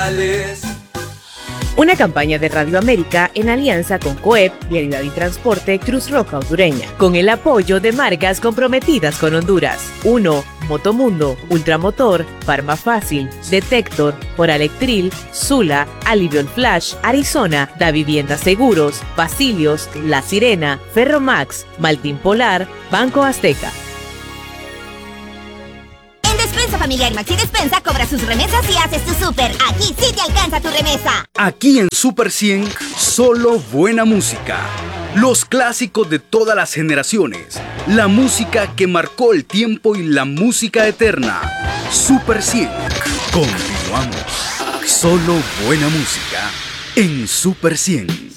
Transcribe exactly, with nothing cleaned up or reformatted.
Rosales. Una campaña de Radio América en alianza con COEP, Vialidad y Transporte Cruz Roja Hondureña, con el apoyo de marcas comprometidas con Honduras. uno. Motomundo, Ultramotor, Farma Fácil, Detector, Oralectril, Zula, Aliviol Flash, Arizona, Da Vivienda Seguros, Basilios, La Sirena, Ferromax, Maltín Polar, Banco Azteca. Despensa Familiar Maxi Despensa cobra sus remesas y haces tu súper. Aquí sí te alcanza tu remesa. Aquí en Super cien, solo buena música. Los clásicos de todas las generaciones. La música que marcó el tiempo y la música eterna. Super cien. Continuamos. Solo buena música en Super cien.